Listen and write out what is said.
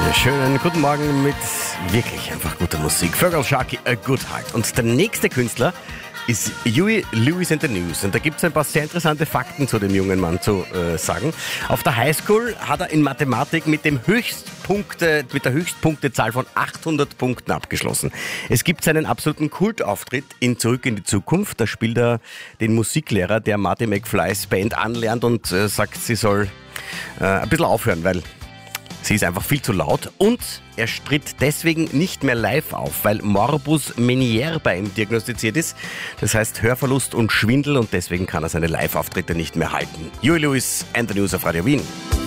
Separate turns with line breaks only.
Schönen guten Morgen mit wirklich einfach guter Musik. Fergal Sharkey, A Good Heart. Und der nächste Künstler ist Huey Lewis and the News. Und da gibt es ein paar sehr interessante Fakten zu dem jungen Mann zu sagen. Auf der Highschool hat er in Mathematik mit der Höchstpunktezahl von 800 Punkten abgeschlossen. Es gibt seinen absoluten Kultauftritt in Zurück in die Zukunft. Da spielt er den Musiklehrer, der Marty McFlys Band anlernt und sagt, sie soll ein bisschen aufhören, weil sie ist einfach viel zu laut, und er tritt deswegen nicht mehr live auf, weil Morbus Meniere bei ihm diagnostiziert ist. Das heißt Hörverlust und Schwindel, und deswegen kann er seine Live-Auftritte nicht mehr halten. Huey Lewis and the News auf Radio Wien.